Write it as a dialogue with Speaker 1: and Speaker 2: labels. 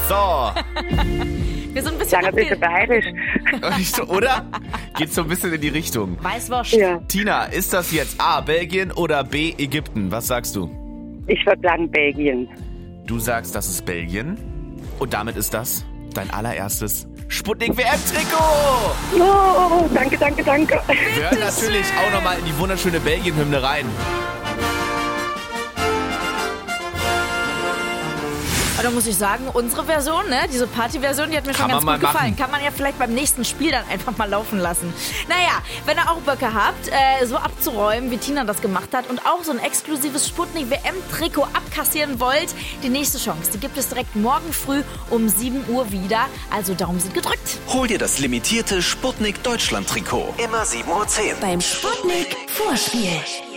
Speaker 1: So.
Speaker 2: Wir sind ein bisschen
Speaker 3: Ein bisschen bayerisch.
Speaker 1: Oder? Geht so ein bisschen in die Richtung.
Speaker 2: Weißwurst.
Speaker 3: Ja,
Speaker 1: Tina, ist das jetzt A, Belgien oder B, Ägypten? Was sagst du?
Speaker 3: ich würde sagen Belgien.
Speaker 1: Du sagst, das ist Belgien. Und damit ist das dein allererstes Sputnik WM-Trikot.
Speaker 3: Oh, danke, danke, danke.
Speaker 1: Wir hören natürlich auch nochmal in die wunderschöne Belgien-Hymne rein.
Speaker 2: Aber da muss ich sagen, unsere Version, ne, diese Party-Version, die hat mir schon
Speaker 1: Kann
Speaker 2: ganz
Speaker 1: man
Speaker 2: gut
Speaker 1: mal
Speaker 2: gefallen.
Speaker 1: machen.
Speaker 2: Kann man ja vielleicht beim nächsten Spiel dann einfach mal laufen lassen. Naja, wenn ihr auch Böcke habt, so abzuräumen, wie Tina das gemacht hat und auch so ein exklusives Sputnik WM-Trikot abkassieren wollt, die nächste Chance, die gibt es direkt morgen früh um 7 Uhr wieder. Also Daumen sind gedrückt.
Speaker 4: Hol dir das limitierte Sputnik Deutschland Trikot. Immer 7:10 Uhr.
Speaker 5: Beim Sputnik Vorspiel.